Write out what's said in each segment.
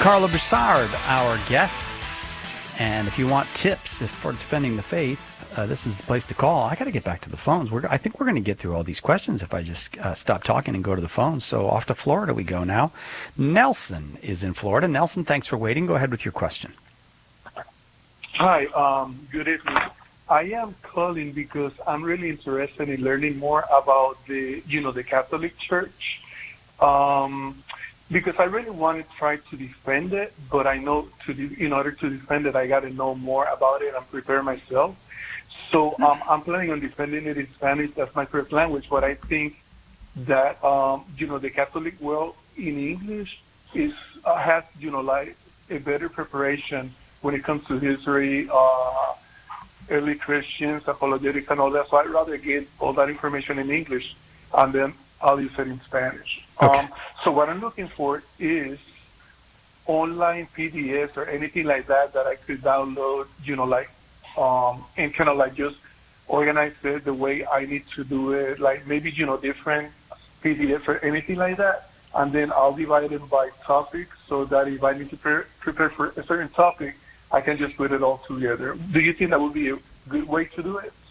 Carlo Broussard, our guest. And if you want tips for defending the faith, this is the place to call. I got to get back to the phones. I think we're going to get through all these questions if I just stop talking and go to the phones. So off to Florida we go now. Nelson is in Florida. Nelson, thanks for waiting. Go ahead with your question. Hi, good evening. I am calling because I'm really interested in learning more about the Catholic Church. Because I really want to try to defend it, but I know in order to defend it, I got to know more about it and prepare myself. So I'm planning on defending it in Spanish. That's my first language. But I think that the Catholic world in English has like a better preparation when it comes to history, early Christians, apologetics, and all that. So I'd rather get all that information in English, and then I'll use it in Spanish. Okay. So what I'm looking for is online PDFs or anything like that I could download, and kind of like just organize it the way I need to do it, like maybe, different PDFs or anything like that. And then I'll divide it by topics so that if I need to prepare for a certain topic, I can just put it all together. Do you think that would be a good way to do it?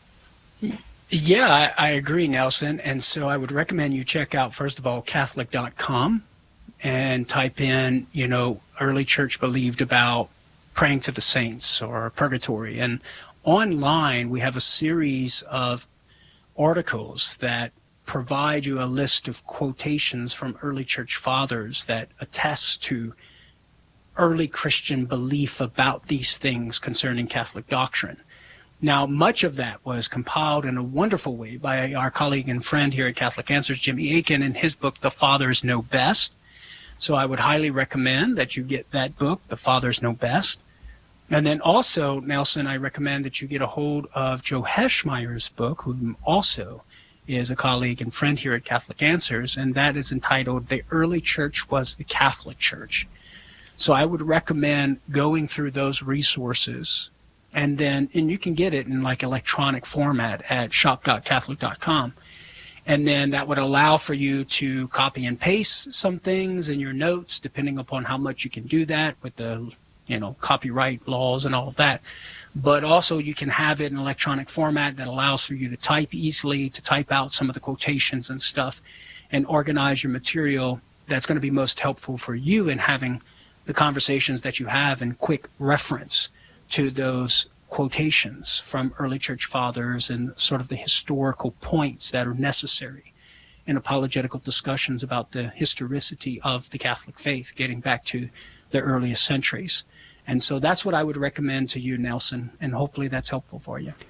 Yeah, I agree, Nelson. And so I would recommend you check out, first of all, Catholic.com and type in, early church believed about praying to the saints or purgatory. And online, we have a series of articles that provide you a list of quotations from early church fathers that attest to early Christian belief about these things concerning Catholic doctrine. Now, much of that was compiled in a wonderful way by our colleague and friend here at Catholic Answers, Jimmy Akin, in his book, The Fathers Know Best. So I would highly recommend that you get that book, The Fathers Know Best. And then also, Nelson, I recommend that you get a hold of Joe Heschmeyer's book, who also is a colleague and friend here at Catholic Answers, and that is entitled The Early Church Was the Catholic Church. So I would recommend going through those resources. And you can get it in like electronic format at shop.catholic.com. And then that would allow for you to copy and paste some things in your notes, depending upon how much you can do that with the, copyright laws and all of that. But also you can have it in electronic format that allows for you to type easily, to type out some of the quotations and stuff, and organize your material that's going to be most helpful for you in having the conversations that you have in quick reference to those quotations from early church fathers and sort of the historical points that are necessary in apologetical discussions about the historicity of the Catholic faith, getting back to the earliest centuries. And so that's what I would recommend to you, Nelson, and hopefully that's helpful for you.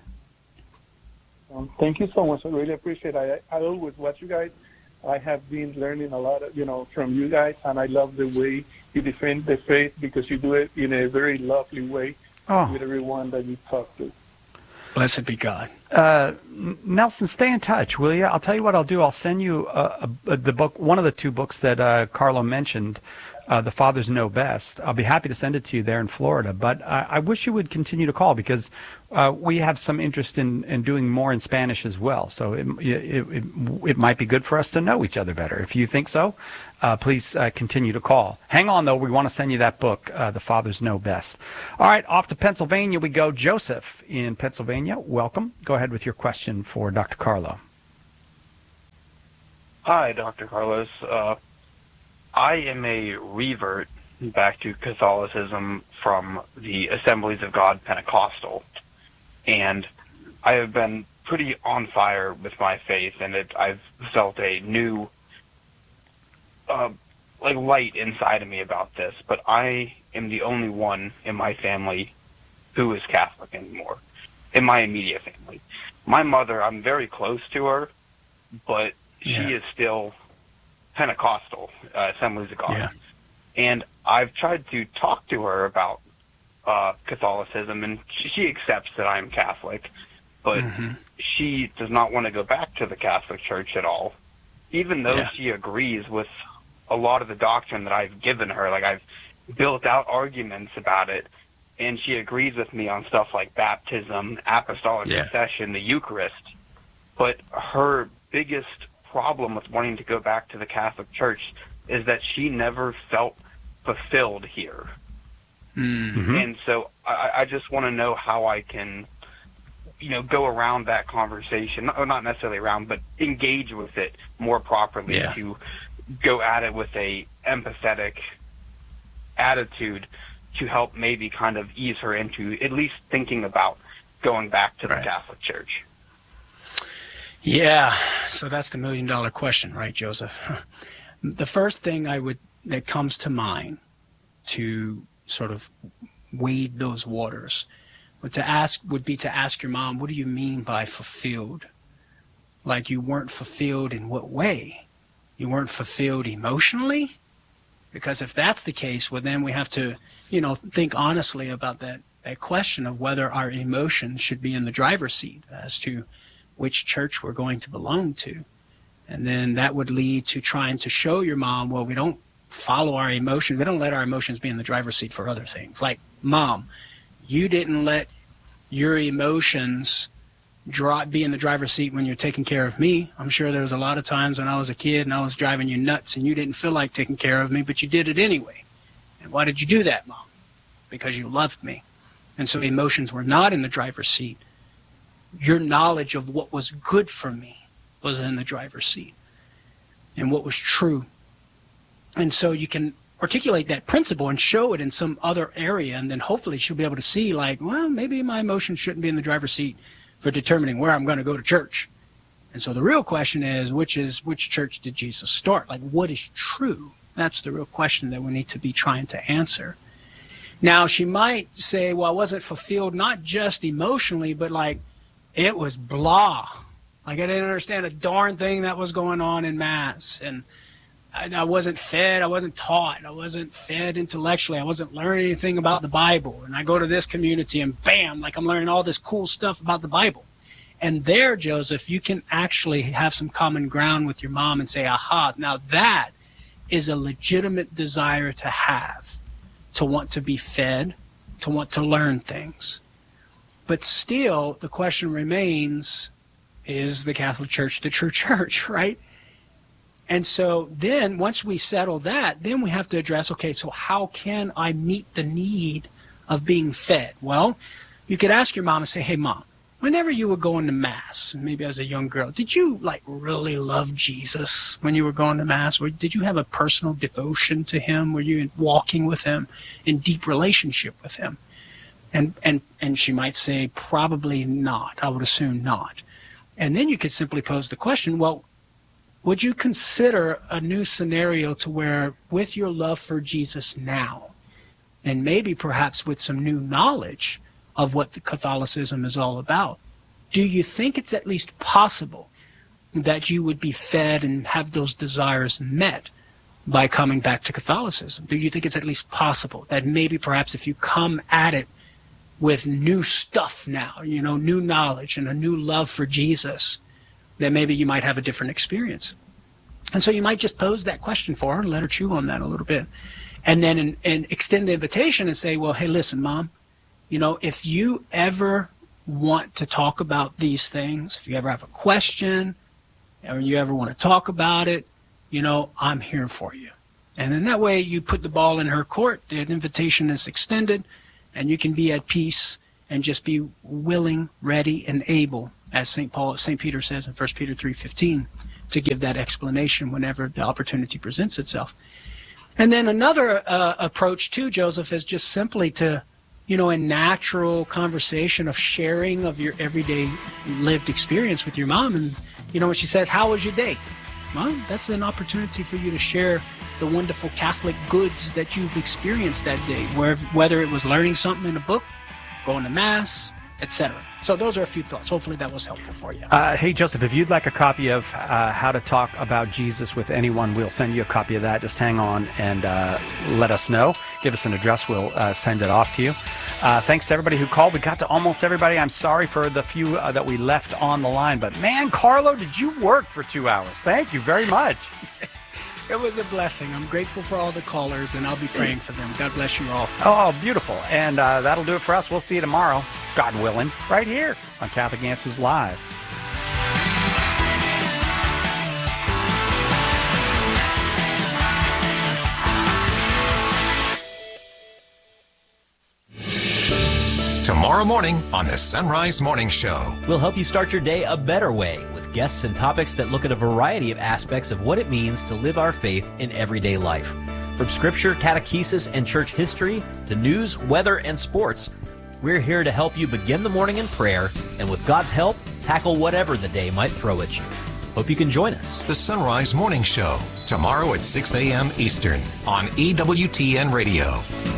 Thank you so much. I really appreciate it. I always watch you guys. I have been learning a lot, from you guys, and I love the way you defend the faith because you do it in a very lovely way with everyone that you talk to. Blessed be God. Nelson, stay in touch, will you? I'll tell you what I'll do. I'll send you the book, one of the two books that Carlo mentioned, The Fathers Know Best. I'll be happy to send it to you there in Florida. But I wish you would continue to call because we have some interest in doing more in Spanish as well. So it might be good for us to know each other better. If you think so, please continue to call. Hang on, though. We want to send you that book, The Fathers Know Best. All right, off to Pennsylvania we go. Joseph in Pennsylvania, welcome. Go ahead with your question for Dr. Carlo. Hi, Dr. Carlos. I am a revert back to Catholicism from the Assemblies of God Pentecostal, and I have been pretty on fire with my faith, and I've felt a new light inside of me about this, but I am the only one in my family who is Catholic anymore, in my immediate family. My mother, I'm very close to her, but she is still Pentecostal, Assemblies of God. Yeah. And I've tried to talk to her about Catholicism, and she accepts that I'm Catholic, but she does not want to go back to the Catholic Church at all, even though she agrees with a lot of the doctrine that I've given her. Like, I've built out arguments about it, and she agrees with me on stuff like baptism, apostolic confession, the Eucharist. But her biggest problem with wanting to go back to the Catholic Church is that she never felt fulfilled here. Mm-hmm. And so I just want to know how I can, go around that conversation, not necessarily around, but engage with it more properly, to go at it with a empathetic attitude to help maybe kind of ease her into at least thinking about going back to the Catholic Church. Yeah, so that's the $1 million question, right, Joseph? The first thing that comes to mind to sort of wade those waters would be to ask your mom, what do you mean by fulfilled? Like, you weren't fulfilled in what way? You weren't fulfilled emotionally? Because if that's the case, well, then we have to, think honestly about that question of whether our emotions should be in the driver's seat as to which church we're going to belong to. And then that would lead to trying to show your mom, well, we don't follow our emotions. We don't let our emotions be in the driver's seat for other things. Like, Mom, you didn't let your emotions be in the driver's seat when you're taking care of me. I'm sure there was a lot of times when I was a kid and I was driving you nuts and you didn't feel like taking care of me, but you did it anyway. And why did you do that, Mom? Because you loved me. And so emotions were not in the driver's seat. Your knowledge of what was good for me was in the driver's seat and what was true. And so you can articulate that principle and show it in some other area, and then hopefully she'll be able to see, like, well, maybe my emotions shouldn't be in the driver's seat for determining where I'm going to go to church. And so the real question is, which church did Jesus start? Like, what is true? That's the real question that we need to be trying to answer. Now, she might say, well, I wasn't fulfilled not just emotionally, but like it was blah. Like, I didn't understand a darn thing that was going on in Mass. And I wasn't fed. I wasn't taught. I wasn't fed intellectually. I wasn't learning anything about the Bible. And I go to this community and bam, like I'm learning all this cool stuff about the Bible. And there, Joseph, you can actually have some common ground with your mom and say, aha, now that is a legitimate desire to have, to want to be fed, to want to learn things. But still, the question remains, is the Catholic Church the true church, right? And so then once we settle that, then we have to address, okay, so how can I meet the need of being fed? Well, you could ask your mom and say, hey, Mom, whenever you were going to Mass, maybe as a young girl, did you like really love Jesus when you were going to Mass? Or did you have a personal devotion to him? Were you walking with him in deep relationship with him? And she might say, probably not. I would assume not. And then you could simply pose the question, well, would you consider a new scenario to where, with your love for Jesus now, and maybe perhaps with some new knowledge of what the Catholicism is all about, do you think it's at least possible that you would be fed and have those desires met by coming back to Catholicism? Do you think it's at least possible that maybe perhaps if you come at it with new stuff now, new knowledge and a new love for Jesus, that maybe you might have a different experience? And so you might just pose that question for her, let her chew on that a little bit, and then and extend the invitation and say, well, hey, listen, Mom, if you ever want to talk about these things, if you ever have a question, or you ever want to talk about it, I'm here for you. And then that way you put the ball in her court, the invitation is extended, and you can be at peace and just be willing, ready, and able, as St. Peter says in 1 Peter 3:15, to give that explanation whenever the opportunity presents itself. And then another approach too, Joseph, is just simply to, a natural conversation of sharing of your everyday lived experience with your mom. And, when she says, how was your day? Well, that's an opportunity for you to share the wonderful Catholic goods that you've experienced that day, whether it was learning something in a book, going to Mass, etc. So those are a few thoughts. Hopefully that was helpful for you. Hey, Joseph, if you'd like a copy of How to Talk About Jesus with Anyone, we'll send you a copy of that. Just hang on and let us know. Give us an address. We'll send it off to you. Thanks to everybody who called. We got to almost everybody. I'm sorry for the few that we left on the line. But, man, Carlo, did you work for 2 hours? Thank you very much. It was a blessing. I'm grateful for all the callers, and I'll be praying for them. God bless you all. Oh, beautiful. And that'll do it for us. We'll see you tomorrow, God willing, right here on Catholic Answers Live. tomorrow morning on the Sunrise Morning Show. We'll help you start your day a better way with guests and topics that look at a variety of aspects of what it means to live our faith in everyday life. From scripture, catechesis, and church history to news, weather, and sports, we're here to help you begin the morning in prayer and with God's help, tackle whatever the day might throw at you. Hope you can join us. The Sunrise Morning Show, tomorrow at 6 a.m. Eastern on EWTN Radio.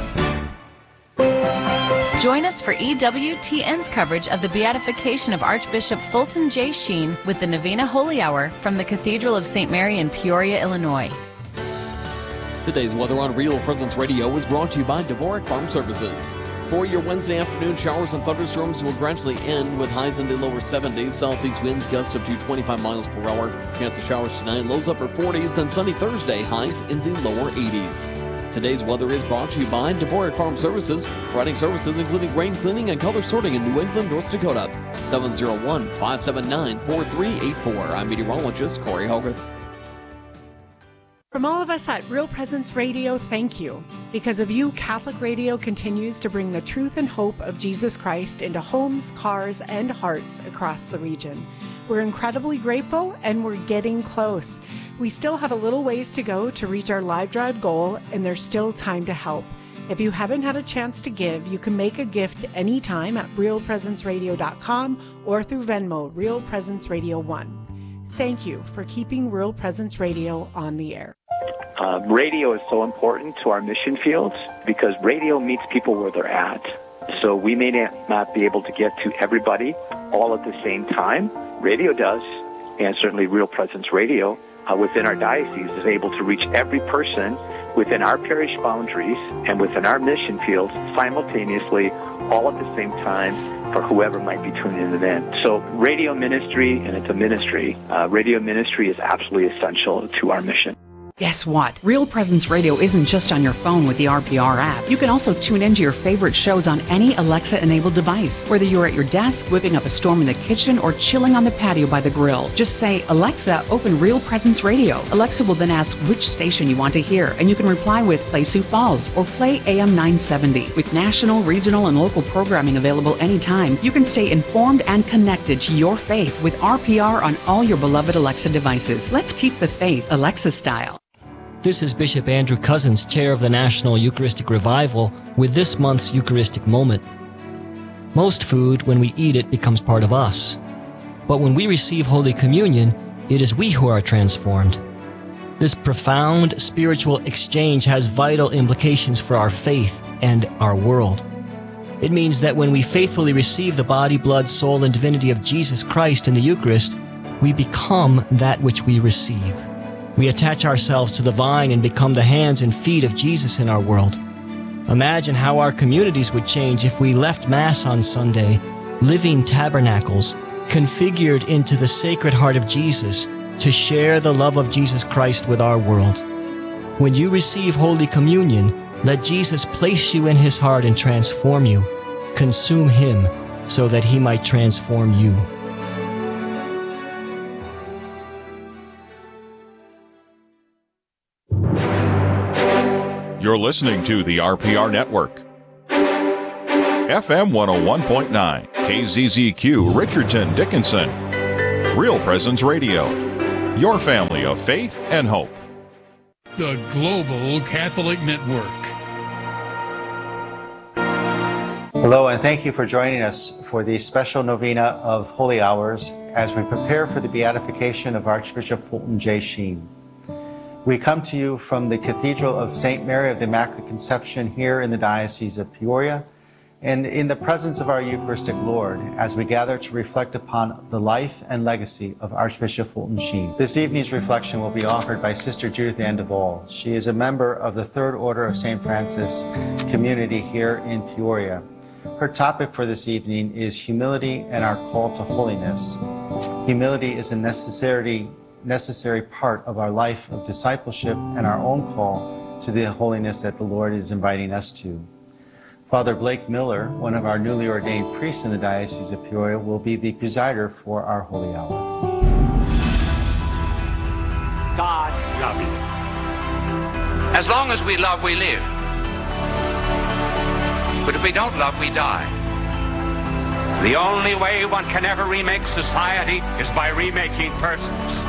Join us for EWTN's coverage of the beatification of Archbishop Fulton J. Sheen with the Novena Holy Hour from the Cathedral of St. Mary in Peoria, Illinois. Today's weather on Real Presence Radio was brought to you by Dvorak Farm Services. For your Wednesday afternoon, showers and thunderstorms will gradually end with highs in the lower 70s. Southeast winds gust up to 25 miles per hour. Chance of showers tonight, lows upper 40s. Then sunny Thursday, highs in the lower 80s. Today's weather is brought to you by Dvorak Farm Services, providing services including grain cleaning and color sorting in New England, North Dakota. 701-579-4384. I'm meteorologist Corey Hogarth. From all of us at Real Presence Radio, thank you. Because of you, Catholic Radio continues to bring the truth and hope of Jesus Christ into homes, cars, and hearts across the region. We're incredibly grateful, and we're getting close. We still have a little ways to go to reach our live drive goal, and there's still time to help. If you haven't had a chance to give, you can make a gift anytime at realpresenceradio.com or through Venmo, Real Presence Radio 1. Thank you for keeping Real Presence Radio on the air. Radio is so important to our mission fields because radio meets people where they're at. So we may not be able to get to everybody all at the same time. Radio does, and certainly Real Presence Radio within our diocese is able to reach every person within our parish boundaries and within our mission fields simultaneously, all at the same time, for whoever might be tuning in. So radio ministry, and it's a ministry, radio ministry is absolutely essential to our mission. Guess what? Real Presence Radio isn't just on your phone with the RPR app. You can also tune into your favorite shows on any Alexa-enabled device. Whether you're at your desk, whipping up a storm in the kitchen, or chilling on the patio by the grill, just say, "Alexa, open Real Presence Radio." Alexa will then ask which station you want to hear, and you can reply with "Play Sioux Falls" or "Play AM 970." With national, regional, and local programming available anytime, you can stay informed and connected to your faith with RPR on all your beloved Alexa devices. Let's keep the faith Alexa style. This is Bishop Andrew Cousins, Chair of the National Eucharistic Revival, with this month's Eucharistic Moment. Most food, when we eat it, becomes part of us. But when we receive Holy Communion, it is we who are transformed. This profound spiritual exchange has vital implications for our faith and our world. It means that when we faithfully receive the body, blood, soul, and divinity of Jesus Christ in the Eucharist, we become that which we receive. We attach ourselves to the vine and become the hands and feet of Jesus in our world. Imagine how our communities would change if we left Mass on Sunday, living tabernacles, configured into the Sacred Heart of Jesus to share the love of Jesus Christ with our world. When you receive Holy Communion, let Jesus place you in His heart and transform you. Consume Him so that He might transform you. You're listening to the RPR Network. FM 101.9, KZZQ, Richardson, Dickinson. Real Presence Radio. Your family of faith and hope. The Global Catholic Network. Hello, and thank you for joining us for the special novena of Holy Hours as we prepare for the beatification of Archbishop Fulton J. Sheen. We come to you from the Cathedral of St. Mary of the Immaculate Conception here in the Diocese of Peoria, and in the presence of our Eucharistic Lord as we gather to reflect upon the life and legacy of Archbishop Fulton Sheen. This evening's reflection will be offered by Sister Judith Ann Duvall. She is a member of the Third Order of St. Francis community here in Peoria. Her topic for this evening is humility and our call to holiness. Humility is a necessary part of our life of discipleship and our own call to the holiness that the Lord is inviting us to. Father Blake Miller, one of our newly ordained priests in the Diocese of Peoria, will be the presider for our Holy Hour. God love you. As long as we love, we live. But if we don't love, we die. The only way one can ever remake society is by remaking persons.